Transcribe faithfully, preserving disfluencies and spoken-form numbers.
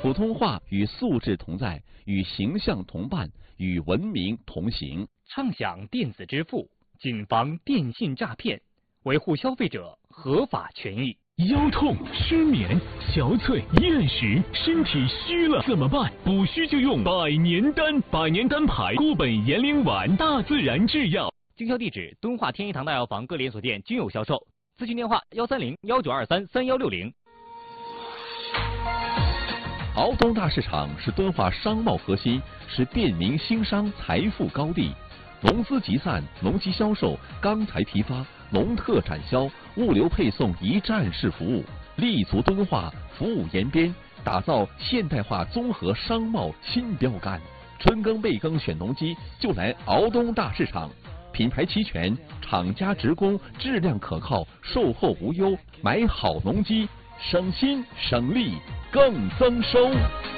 普通话与素质同在，与形象同伴，与文明同行。 畅享电子支付，谨防电信诈骗，维护消费者合法权益。 腰痛、失眠、憔悴、厌食，身体虚了怎么办？补虚就用百年丹，百年丹牌固本延龄丸，大自然制药。 经销地址：敦化天一堂大药房各连锁店均有销售。咨询电话：幺三零幺九二三三幺六零。 敖东大市场是敦化商贸核心，是便民兴商财富高地。农资集散、农机销售、钢材批发、农特展销、物流配送一站式服务，立足敦化，服务延边，打造现代化综合商贸新标杆。春耕备耕选农机就来敖东大市场，品牌齐全，厂家直供，质量可靠，售后无忧，买好农机省心省力更增收。